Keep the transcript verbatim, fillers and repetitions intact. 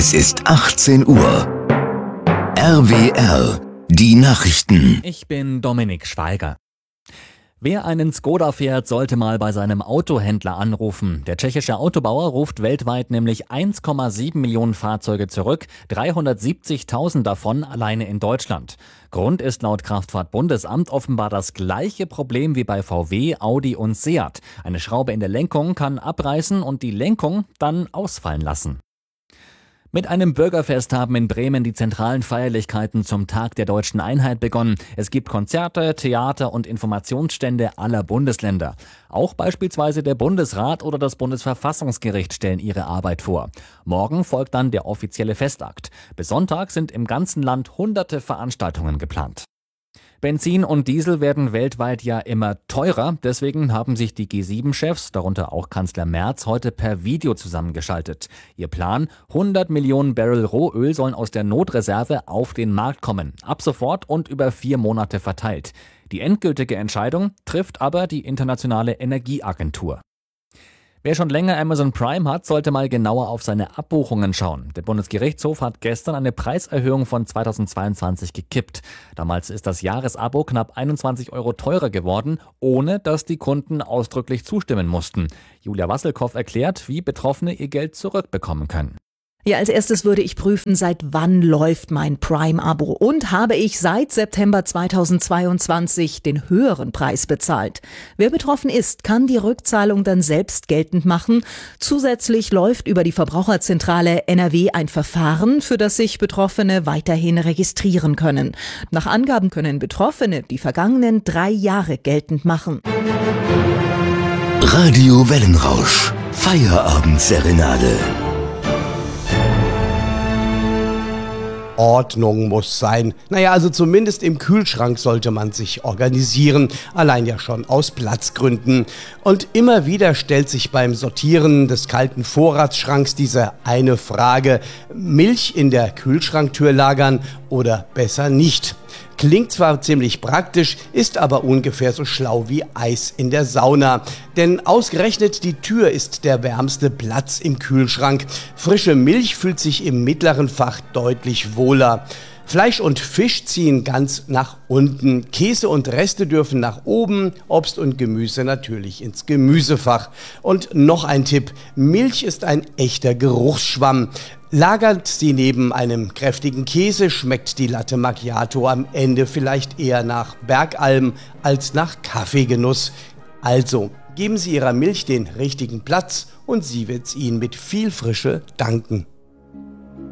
Es ist achtzehn Uhr. R W R, die Nachrichten. Ich bin Dominik Schweiger. Wer einen Skoda fährt, sollte mal bei seinem Autohändler anrufen. Der tschechische Autobauer ruft weltweit nämlich eins Komma sieben Millionen Fahrzeuge zurück, dreihundertsiebzigtausend davon alleine in Deutschland. Grund ist laut Kraftfahrtbundesamt offenbar das gleiche Problem wie bei V W, Audi und Seat. Eine Schraube in der Lenkung kann abreißen und die Lenkung dann ausfallen lassen. Mit einem Bürgerfest haben in Bremen die zentralen Feierlichkeiten zum Tag der Deutschen Einheit begonnen. Es gibt Konzerte, Theater und Informationsstände aller Bundesländer. Auch beispielsweise der Bundesrat oder das Bundesverfassungsgericht stellen ihre Arbeit vor. Morgen folgt dann der offizielle Festakt. Bis Sonntag sind im ganzen Land hunderte Veranstaltungen geplant. Benzin und Diesel werden weltweit ja immer teurer. Deswegen haben sich die G sieben Chefs, darunter auch Kanzler Merz, heute per Video zusammengeschaltet. Ihr Plan: hundert Millionen Barrel Rohöl sollen aus der Notreserve auf den Markt kommen. Ab sofort und über vier Monate verteilt. Die endgültige Entscheidung trifft aber die Internationale Energieagentur. Wer schon länger Amazon Prime hat, sollte mal genauer auf seine Abbuchungen schauen. Der Bundesgerichtshof hat gestern eine Preiserhöhung von zweitausendzweiundzwanzig gekippt. Damals ist das Jahresabo knapp einundzwanzig Euro teurer geworden, ohne dass die Kunden ausdrücklich zustimmen mussten. Julia Wasselkow erklärt, wie Betroffene ihr Geld zurückbekommen können. Ja, als erstes würde ich prüfen, seit wann läuft mein Prime-Abo und habe ich seit September zweitausendzweiundzwanzig den höheren Preis bezahlt. Wer betroffen ist, kann die Rückzahlung dann selbst geltend machen. Zusätzlich läuft über die Verbraucherzentrale N R W ein Verfahren, für das sich Betroffene weiterhin registrieren können. Nach Angaben können Betroffene die vergangenen drei Jahre geltend machen. Radio Wellenrausch, Feierabendserenade. Ordnung muss sein. Naja, also zumindest im Kühlschrank sollte man sich organisieren. Allein ja schon aus Platzgründen. Und immer wieder stellt sich beim Sortieren des kalten Vorratsschranks diese eine Frage: Milch in der Kühlschranktür lagern oder besser nicht? Klingt zwar ziemlich praktisch, ist aber ungefähr so schlau wie Eis in der Sauna. Denn ausgerechnet die Tür ist der wärmste Platz im Kühlschrank. Frische Milch fühlt sich im mittleren Fach deutlich wohler. Fleisch und Fisch ziehen ganz nach unten. Käse und Reste dürfen nach oben, Obst und Gemüse natürlich ins Gemüsefach. Und noch ein Tipp: Milch ist ein echter Geruchsschwamm. Lagert sie neben einem kräftigen Käse, schmeckt die Latte Macchiato am Ende vielleicht eher nach Bergalm als nach Kaffeegenuss. Also, geben Sie Ihrer Milch den richtigen Platz und sie wird's Ihnen mit viel Frische danken.